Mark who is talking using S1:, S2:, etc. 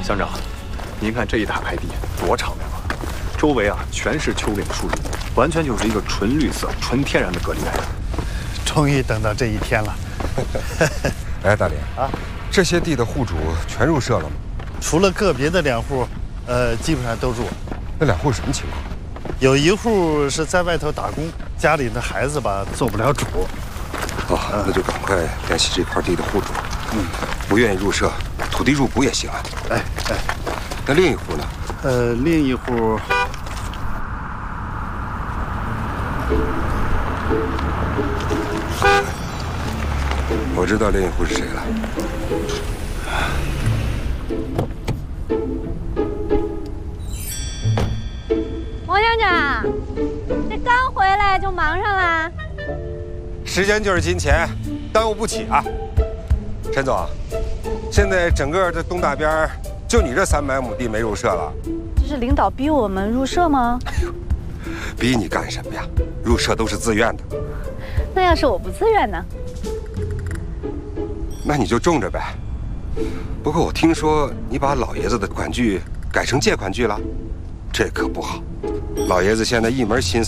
S1: 乡长，您看这一大排地多敞亮啊！周围啊全是丘陵树林，完全就是一个纯绿色、纯天然的隔离带。
S2: 终于等到这一天了。
S3: 哎，大连啊，这些地的户主全入社了吗？
S2: 除了个别的2户，基本上都入。
S3: 那2户什么情况？
S2: 有1户是在外头打工，家里的孩子吧做不了主。
S3: 哦，那就赶快联系这块地的户主。不愿意入社，土地入股也行啊。
S2: 哎，
S3: 那另一户呢？
S2: 另一户。
S3: 我知道另一户是谁了。
S4: 王乡长，这刚回来就忙上啦？
S3: 时间就是金钱，耽误不起啊。陈总，现在整个这东大边就你这300亩地没入社了。
S4: 这是领导逼我们入社吗？
S3: 逼你干什么呀？入社都是自愿的。
S4: 那要是我不自愿呢？
S3: 那你就种着呗。不过我听说你把老爷子的款据改成借款据了，这可不好。老爷子现在一门心思